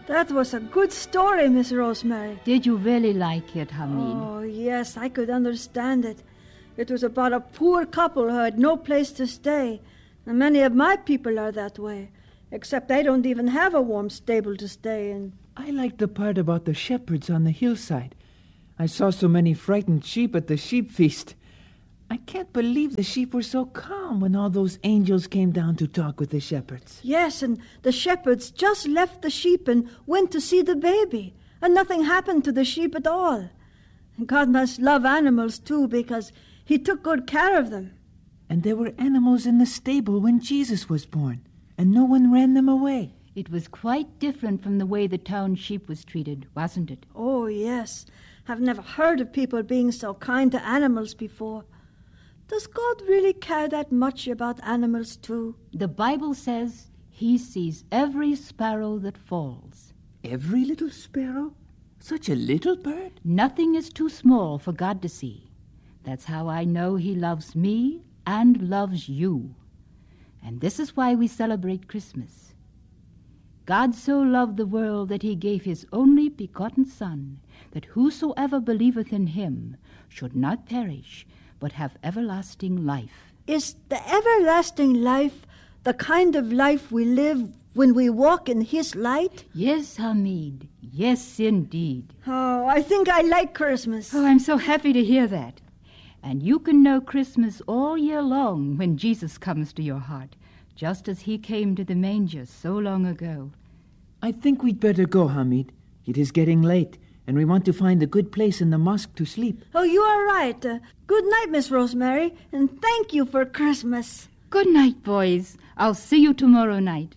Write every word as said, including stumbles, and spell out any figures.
That was a good story, Miss Rosemary. Did you really like it, Hamid? Oh, yes, I could understand it. It was about a poor couple who had no place to stay. And many of my people are that way, except they don't even have a warm stable to stay in. I liked the part about the shepherds on the hillside. I saw so many frightened sheep at the sheep feast. I can't believe the sheep were so calm when all those angels came down to talk with the shepherds. Yes, and the shepherds just left the sheep and went to see the baby, and nothing happened to the sheep at all. And God must love animals, too, because he took good care of them. And there were animals in the stable when Jesus was born, and no one ran them away. It was quite different from the way the town sheep was treated, wasn't it? Oh, yes. I've never heard of people being so kind to animals before. Does God really care that much about animals, too? The Bible says he sees every sparrow that falls. Every little sparrow? Such a little bird? Nothing is too small for God to see. That's how I know he loves me and loves you. And this is why we celebrate Christmas. God so loved the world that he gave his only begotten Son, that whosoever believeth in him should not perish, but have everlasting life. Is the everlasting life the kind of life we live when we walk in his light? Yes, Hamid. Yes, indeed. Oh, I think I like Christmas. Oh, I'm so happy to hear that. And you can know Christmas all year long when Jesus comes to your heart, just as he came to the manger so long ago. I think we'd better go, Hamid. It is getting late, and we want to find a good place in the mosque to sleep. Oh, you are right. Uh, good night, Miss Rosemary, and thank you for Christmas. Good night, boys. I'll see you tomorrow night.